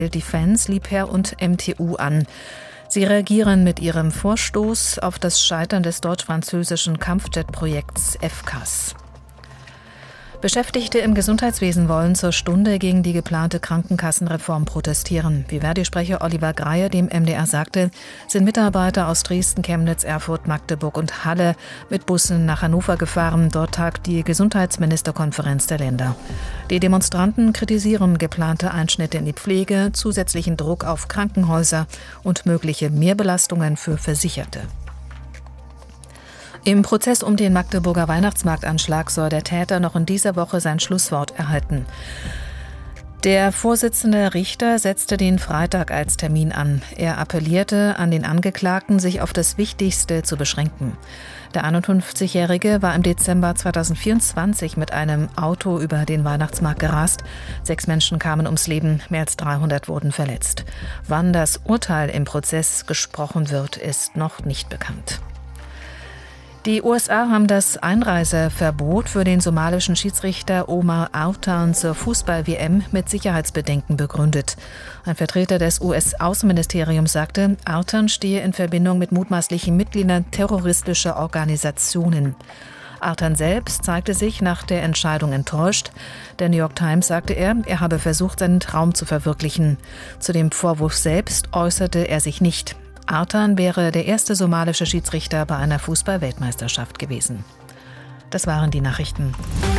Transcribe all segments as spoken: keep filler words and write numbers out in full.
Defense, Liebherr und M T U an. Sie reagieren mit ihrem Vorstoß auf das Scheitern des deutsch-französischen Kampfjet-Projekts F C A S. Beschäftigte im Gesundheitswesen wollen zur Stunde gegen die geplante Krankenkassenreform protestieren. Wie Verdi-Sprecher Oliver Greyer dem M D R sagte, sind Mitarbeiter aus Dresden, Chemnitz, Erfurt, Magdeburg und Halle mit Bussen nach Hannover gefahren. Dort tagt die Gesundheitsministerkonferenz der Länder. Die Demonstranten kritisieren geplante Einschnitte in die Pflege, zusätzlichen Druck auf Krankenhäuser und mögliche Mehrbelastungen für Versicherte. Im Prozess um den Magdeburger Weihnachtsmarktanschlag soll der Täter noch in dieser Woche sein Schlusswort erhalten. Der Vorsitzende Richter setzte den Freitag als Termin an. Er appellierte an den Angeklagten, sich auf das Wichtigste zu beschränken. Der einundfünfzigjährige war im Dezember zweitausendvierundzwanzig mit einem Auto über den Weihnachtsmarkt gerast. Sechs Menschen kamen ums Leben, mehr als dreihundert wurden verletzt. Wann das Urteil im Prozess gesprochen wird, ist noch nicht bekannt. Die U S A haben das Einreiseverbot für den somalischen Schiedsrichter Omar Artan zur Fußball-W M mit Sicherheitsbedenken begründet. Ein Vertreter des U S-Außenministeriums sagte, Artan stehe in Verbindung mit mutmaßlichen Mitgliedern terroristischer Organisationen. Artan selbst zeigte sich nach der Entscheidung enttäuscht. Der New York Times sagte er, er habe versucht, seinen Traum zu verwirklichen. Zu dem Vorwurf selbst äußerte er sich nicht. Artan wäre der erste somalische Schiedsrichter bei einer Fußball-Weltmeisterschaft gewesen. Das waren die Nachrichten.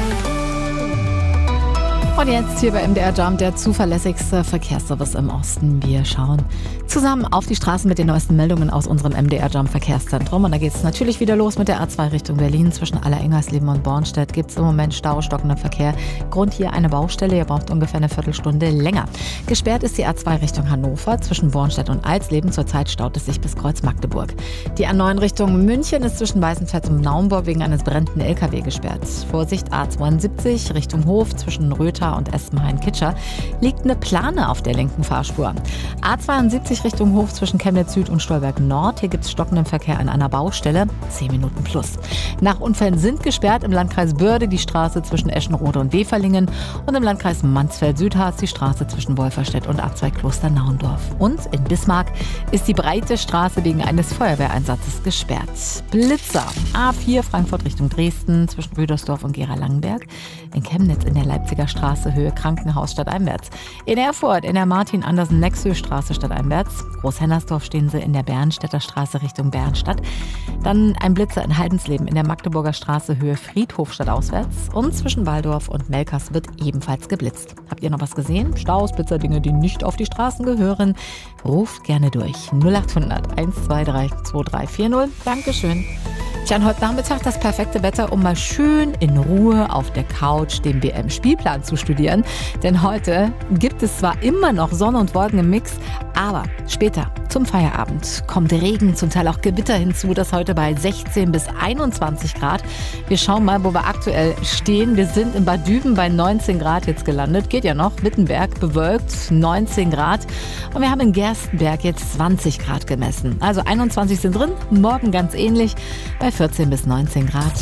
Und jetzt hier bei M D R Jump, der zuverlässigste Verkehrsservice im Osten. Wir schauen zusammen auf die Straßen mit den neuesten Meldungen aus unserem M D R Jump Verkehrszentrum. Und da geht es natürlich wieder los mit der A zwei Richtung Berlin. Zwischen Allerengersleben und Bornstedt gibt es im Moment Stau, stockenden Verkehr. Grund hier eine Baustelle, ihr braucht ungefähr eine Viertelstunde länger. Gesperrt ist die A zwei Richtung Hannover. Zwischen Bornstedt und Alsleben zurzeit staut es sich bis Kreuz Magdeburg. Die A neun Richtung München ist zwischen Weißenfels und Naumburg wegen eines brennenden L K W gesperrt. Vorsicht, A zweiundsiebzig Richtung Hof zwischen Röther und Espenhain-Kitscher liegt eine Plane auf der linken Fahrspur. A zweiundsiebzig Richtung Hof zwischen Chemnitz Süd und Stolberg Nord. Hier gibt es stockenden Verkehr an einer Baustelle. zehn Minuten plus. Nach Unfällen sind gesperrt im Landkreis Börde die Straße zwischen Eschenrode und Weferlingen und im Landkreis Mansfeld-Südharz die Straße zwischen Wolferstedt und A zwei Klosternauendorf. Und in Bismarck ist die breite Straße wegen eines Feuerwehreinsatzes gesperrt. Blitzer. A vier Frankfurt Richtung Dresden zwischen Rüdersdorf und Gera-Langenberg. In Chemnitz in der Leipziger Straße Höhe Krankenhaus stadteinwärts. In Erfurt in der Martin-Andersen-Nexö-Straße stadteinwärts. Großhennersdorf stehen sie in der Bernstädter Straße Richtung Bernstadt. Dann ein Blitzer in Haldensleben in der Magdeburger Straße Höhe Friedhof stadtauswärts. Und zwischen Waldorf und Melkers wird ebenfalls geblitzt. Habt ihr noch was gesehen? Staus, Blitzer, Dinge, die nicht auf die Straßen gehören? Ruft gerne durch. null acht hundert eins zwei drei zwei drei vier null. Dankeschön. Tja, und heute Nachmittag das perfekte Wetter, um mal schön in Ruhe auf der Couch den W M-Spielplan zu studieren. Denn heute gibt es zwar immer noch Sonne und Wolken im Mix, aber später zum Feierabend kommt Regen, zum Teil auch Gewitter hinzu. Das heute bei sechzehn bis einundzwanzig Grad. Wir schauen mal, wo wir aktuell stehen. Wir sind in Bad Düben bei neunzehn Grad jetzt gelandet. Geht ja noch. Wittenberg bewölkt, neunzehn Grad. Und wir haben in Gerstenberg jetzt zwanzig Grad gemessen. Also einundzwanzig sind drin, morgen ganz ähnlich bei vierzehn bis neunzehn Grad.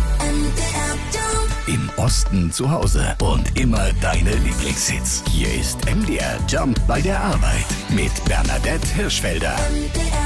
Im Osten zu Hause und immer deine Lieblingshits. Hier ist M D R Jump bei der Arbeit mit Bernadette Hirschfelder.